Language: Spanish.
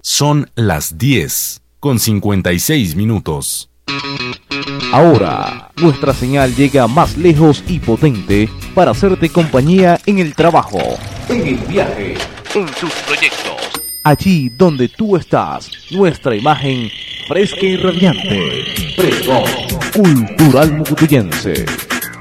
Son las 10:56. Ahora, nuestra señal llega más lejos y potente para hacerte compañía en el trabajo, en el viaje, en tus proyectos. Allí donde tú estás, nuestra imagen fresca y radiante. Pregón Cultural Mucutuyense.